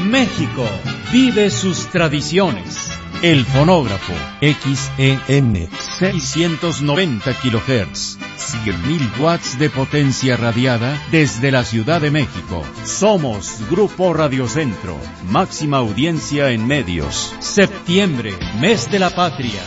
México vive sus tradiciones. El fonógrafo XEN 690 kHz, 100.000 watts de potencia radiada desde la Ciudad de México. Somos Grupo Radio Centro, máxima audiencia en medios. Septiembre, mes de la patria.